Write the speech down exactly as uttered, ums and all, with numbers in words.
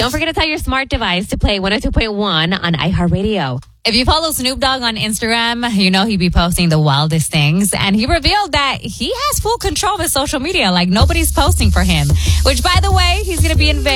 Don't forget to tell your smart device to play one oh two point one on iHeartRadio. If you follow Snoop Dogg on Instagram, you know he'd be posting the wildest things. And he revealed that he has full control of his social media. Like, nobody's posting for him. Which, by the way, he's going to be in Vegas.